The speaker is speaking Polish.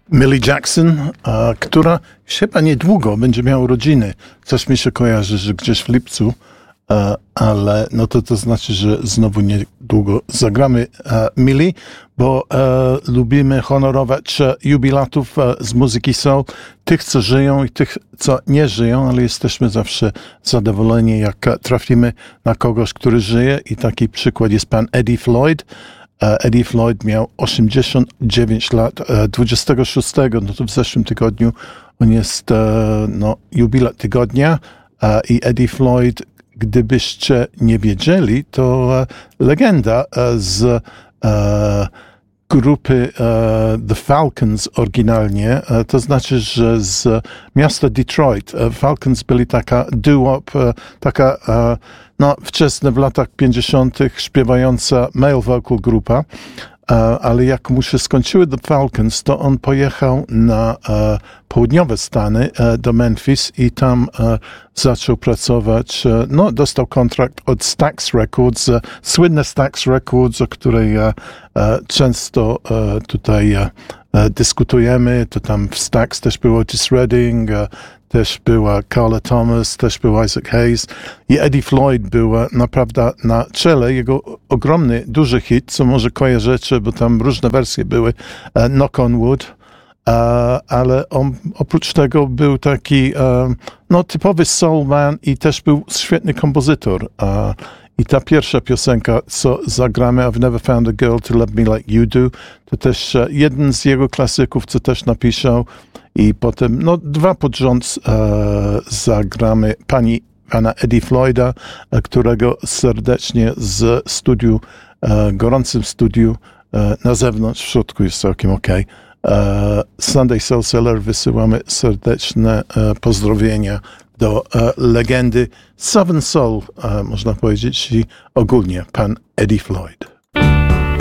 Millie Jackson, która chyba niedługo będzie miała urodziny. Coś mi się kojarzy, że gdzieś w lipcu, ale no to znaczy, że znowu niedługo zagramy Millie, bo lubimy honorować jubilatów z muzyki soul, tych, co żyją i tych, co nie żyją, ale jesteśmy zawsze zadowoleni, jak trafimy na kogoś, który żyje, i taki przykład jest pan Eddie Floyd. Eddie Floyd miał 89 lat, 26, no to w zeszłym tygodniu on jest jubilat tygodnia, i Eddie Floyd, gdybyście nie wiedzieli, to legenda z grupy The Falcons oryginalnie, to znaczy, że z miasta Detroit. Falcons byli taka doo-wop, taka wczesne w latach 50. śpiewająca male vocal grupa, ale jak mu się skończyły The Falcons, to on pojechał na południowe Stany, do Memphis, i tam zaczął pracować. Dostał kontrakt od Stax Records, słynne Stax Records, o której często tutaj dyskutujemy. To tam w Stax też był Otis Redding, też była Carla Thomas, też był Isaac Hayes, i Eddie Floyd był naprawdę na czele. Jego ogromny, duży hit, co może kojarzycie, bo tam różne wersje były, Knock on Wood, ale on oprócz tego był taki typowy soul man i też był świetny kompozytor. I ta pierwsza piosenka, co zagramy, I've Never Found a Girl to Love Me Like You Do, to też jeden z jego klasyków, co też napisał. I potem, dwa pod rząd zagramy pana Eddie Floyda, którego serdecznie z studiu, gorącym studiu na zewnątrz, w środku jest całkiem okej. Sunday Soul Cellar wysyłamy serdeczne pozdrowienia do legendy Southern Soul, można powiedzieć, i ogólnie pan Eddie Floyd.